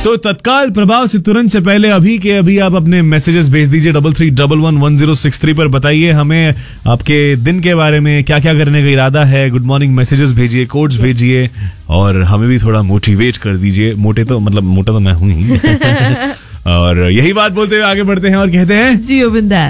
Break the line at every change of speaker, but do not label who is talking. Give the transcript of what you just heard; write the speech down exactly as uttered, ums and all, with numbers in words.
तो तत्काल प्रभाव से तुरंत से पहले अभी के अभी आप अपने मैसेजेस भेज दीजिए double three double one one zero six three पर। बताइए हमें आपके दिन के बारे में, क्या क्या करने का इरादा है। गुड मॉर्निंग मैसेजेस भेजिए, कोड्स भेजिए और हमें भी थोड़ा मोटिवेट कर दीजिए। मोटे तो मतलब मोटा तो मैं हूं ही और यही बात बोलते हुए आगे बढ़ते हैं और कहते हैं
जियो बिंदास।